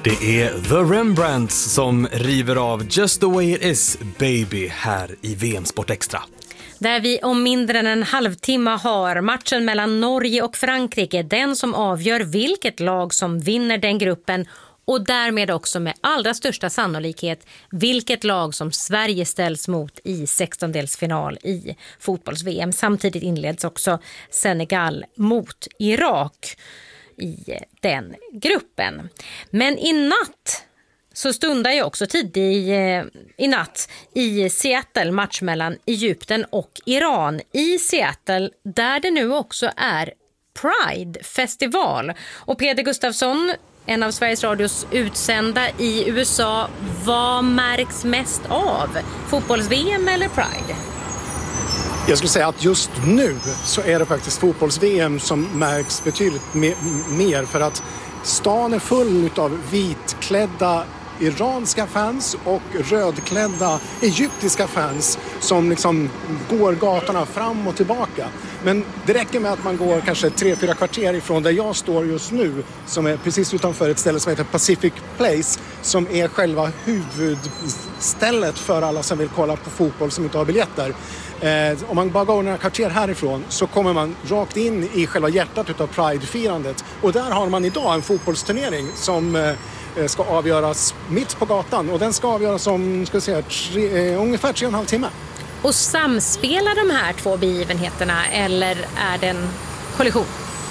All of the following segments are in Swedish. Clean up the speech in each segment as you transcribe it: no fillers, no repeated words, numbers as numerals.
Det är The Rembrandts som river av Just the way it is, baby, här i VM Sport Extra. Där vi om mindre än en halvtimme har matchen mellan Norge och Frankrike. Den som avgör vilket lag som vinner den gruppen och därmed också med allra största sannolikhet vilket lag som Sverige ställs mot i 16-delsfinal i fotbolls-VM. Samtidigt inleds också Senegal mot Irak i den gruppen. Men i natt så stundar ju också i natt i Seattle match mellan Egypten och Iran. I Seattle där det nu också är Pride-festival. Och Peder Gustafsson, en av Sveriges Radios utsända i USA, vad märks mest av? Fotbolls-VM eller Pride? Jag skulle säga att just nu så är det faktiskt fotbolls-VM som märks betydligt mer för att stan är full av vitklädda iranska fans och rödklädda egyptiska fans som liksom går gatorna fram och tillbaka. Men det räcker med att man går kanske 3-4 kvarter ifrån där jag står just nu, som är precis utanför ett ställe som heter Pacific Place, som är själva huvudstället för alla som vill kolla på fotboll som inte har biljetter. Om man bara går några kvarter härifrån så kommer man rakt in i själva hjärtat utav Pride-firandet. Och där har man idag en fotbollsturnering som ska avgöras mitt på gatan. Och den ska avgöras om ungefär 3,5 timmar. Och samspelar de här två begivenheterna eller är det en kollision?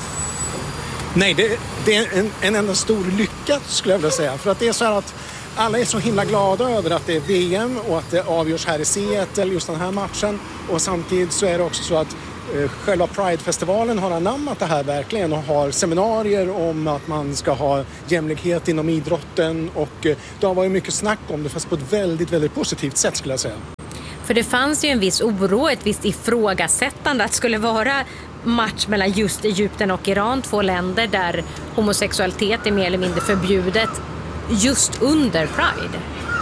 Nej, det är en enda stor lycka skulle jag vilja säga. För att det är så här att alla är så himla glada över att det är VM och att det avgörs här i Seattle just den här matchen. Och samtidigt så är det också så att själva Pride-festivalen har anammat det här verkligen och har seminarier om att man ska ha jämlikhet inom idrotten. Och det har varit mycket snack om det, fast på ett väldigt, väldigt positivt sätt skulle jag säga. För det fanns ju en viss oro, ett visst ifrågasättande att det skulle vara match mellan just Egypten och Iran, två länder där homosexualitet är mer eller mindre förbjudet, just under Pride.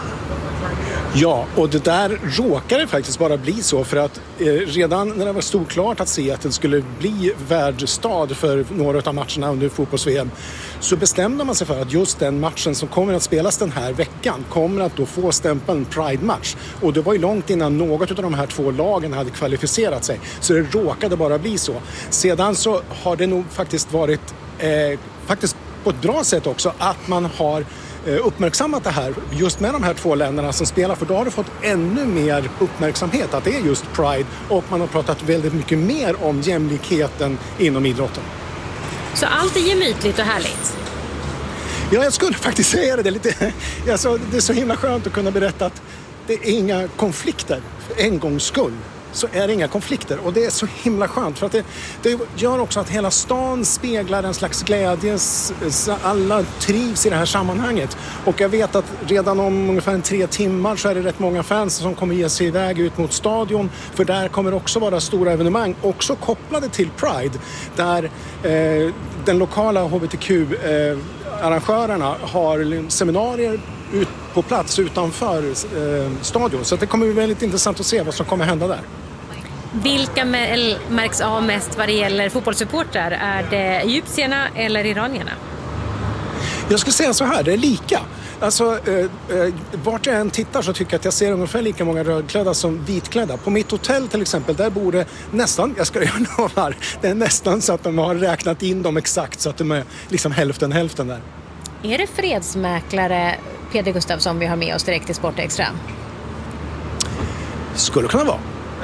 Ja, och det där råkade faktiskt bara bli så för att redan när det var stort klart att Seattle skulle bli värdstad för några av matcherna under fotbolls-VM så bestämde man sig för att just den matchen som kommer att spelas den här veckan kommer att då få stämpeln Pride-match. Och det var ju långt innan något av de här två lagen hade kvalificerat sig, så det råkade bara bli så. Sedan så har det nog faktiskt varit faktiskt på ett bra sätt också att man har uppmärksammat det här just med de här två länderna som spelar, för då har det fått ännu mer uppmärksamhet att det är just Pride och man har pratat väldigt mycket mer om jämlikheten inom idrotten. Så allt är gemytligt och härligt? Ja, jag skulle faktiskt säga det lite. Alltså, det är så himla skönt att kunna berätta att det är inga konflikter för en gångs skull. Så är det inga konflikter och det är så himla skönt för att det gör också att hela stan speglar en slags glädje, alla trivs i det här sammanhanget. Och jag vet att redan om ungefär 3 timmar så är det rätt många fans som kommer ge sig iväg ut mot stadion, för där kommer också vara stora evenemang också kopplade till Pride, där den lokala HBTQ-arrangörerna har seminarier ut på plats utanför stadion. Så det kommer bli väldigt intressant att se vad som kommer hända där. Vilka märks av mest vad det gäller fotbollssupportrar? Är det egyptierna eller iranierna? Jag skulle säga så här, det är lika. Alltså, vart jag än tittar så tycker jag att jag ser ungefär lika många rödklädda som vitklädda. På mitt hotell till exempel, där bor det nästan, jag ska göra några, det är nästan så att de har räknat in dem exakt så att de är liksom hälften där. Är det fredsmäklare Peder Gustafsson vi har med oss direkt i Sport Extra? Skulle kunna vara.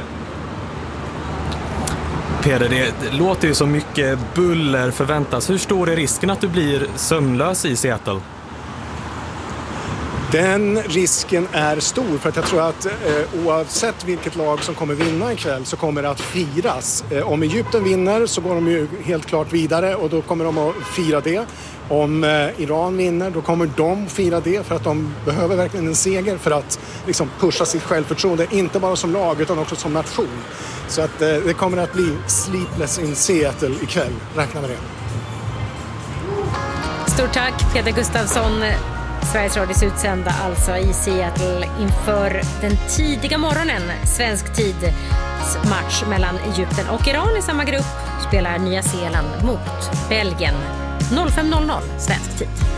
Peder, det låter ju så mycket buller förväntas. Hur stor är risken att du blir sömnlös i Seattle? Den risken är stor, för att jag tror att oavsett vilket lag som kommer vinna ikväll så kommer det att firas. Om Egypten vinner så går de ju helt klart vidare och då kommer de att fira det. Om Iran vinner då kommer de fira det, för att de behöver verkligen en seger för att liksom pusha sitt självförtroende, inte bara som lag utan också som nation. Så att det kommer att bli sleepless in Seattle ikväll, räkna med det. Stort tack Peder Gustafsson, Sveriges Radios utsända alltså i Seattle inför den tidiga morgonen, svensk tid. Match mellan Egypten och Iran. I samma grupp spelar Nya Zeeland mot Belgien 05:00 svensk tid.